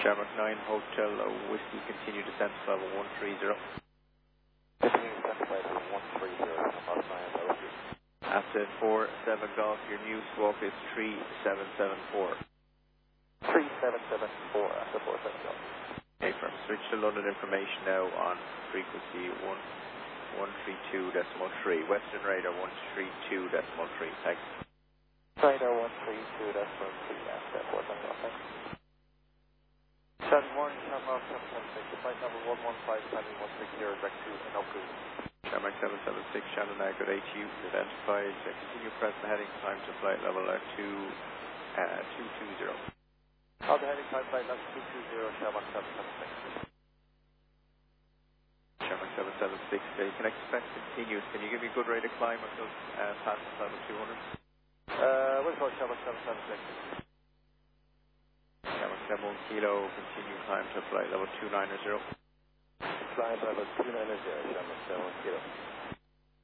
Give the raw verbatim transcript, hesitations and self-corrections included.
Shamrock nine Hotel uh, Whiskey, continue descent to level one three zero. Continue descent to level one three zero, Shamrock nine level two. After four seven Golf, your new swap is three seven seven four. three seven seven four after four seven Golf. Okay, from switch to London information now on frequency one one three two decimal three. Western radar one three two decimal three. Thanks. Radar one three two decimal three after four seven Golf. Thanks. Charlie one, Shamrock seven seven six, flight number one one five seven one six zero, direct to Inoku. Shamrock seven seven six, Shannon Aircraft H U, identified. Uh, continue present heading time to flight level uh, two, uh, two two zero. On the heading time, flight level two two zero, Shamrock seven seven six. Shamrock seven seven six, uh, you can expect continuous. Can you give me a good rate of climb until uh, past level two hundred? Uh, we'll call Shamrock seven seven six. Shamrock seven one kilo, continue climb to flight level two nine zero. Flight level two nine zero, Shamrock seven one kilo.